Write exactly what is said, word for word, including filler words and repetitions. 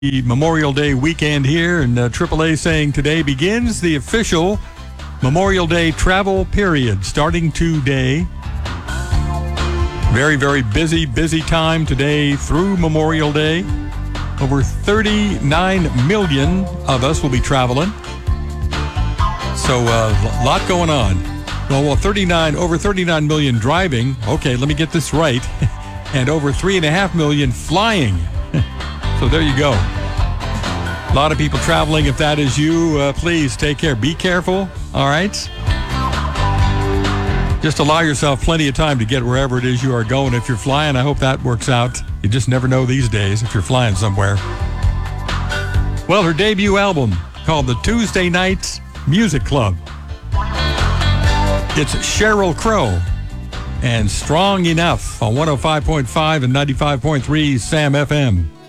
Memorial Day weekend here, and uh, triple A saying today begins the official Memorial Day travel period starting today. Very, very busy, busy time today through Memorial Day. Over thirty-nine million of us will be traveling. So a uh, lot going on. Well, well, thirty-nine, over thirty-nine million driving. Okay, let me get this right. And over three and a half million flying. So there you go. A lot of people traveling. If that is you, uh, please take care. Be careful, all right? Just allow yourself plenty of time to get wherever it is you are going. If you're flying, I hope that works out. You just never know these days if you're flying somewhere. Well, her debut album called The Tuesday Night Music Club. It's Sheryl Crow and Strong Enough on one oh five point five and ninety-five point three Sam F M.